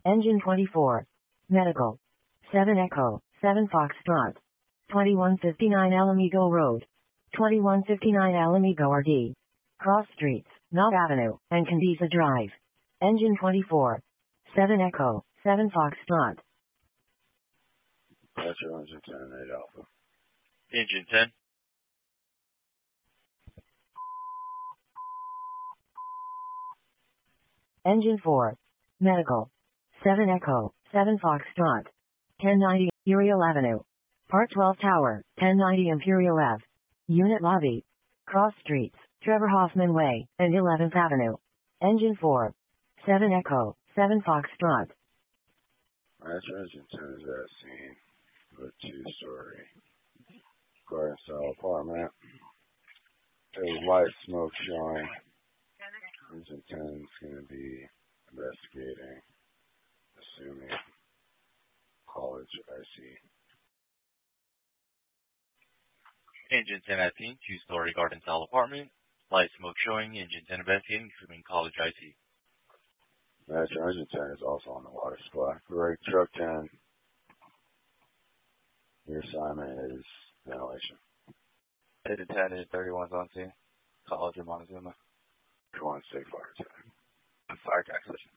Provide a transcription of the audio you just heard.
Engine 24. Medical. 7 Echo, 7 Foxtrot. 2159 Alamigo Road. 2159 Alamigo RD. Cross Streets, Knob Avenue, and Candiza Drive. Engine 24. 7 Echo, 7 Foxtrot. That's your engine 10, 8 Alpha. Engine 10. Engine 4. Medical. 7 Echo, 7 Foxtrot. 1090 Imperial Avenue. Part 12 Tower, 1090 Imperial Ave. Unit Lobby. Cross Streets, Trevor Hoffman Way, and 11th Avenue. Engine 4. 7 Echo, 7 Foxtrot. That's your engine 10 is at scene of a 2-story garden style apartment. There's light smoke showing. Engine 10 is going to be investigating, assuming college IC. Engine 10 at scene, 2-story garden style apartment. Light smoke showing. Engine 10 investigating, assuming college IC. That's your engine 10 is also on the water supply. Correct. Truck 10. Your assignment is ventilation. Engine 10 is 31's on scene. College of Montezuma. 21 State Fire 10. Fire tax session.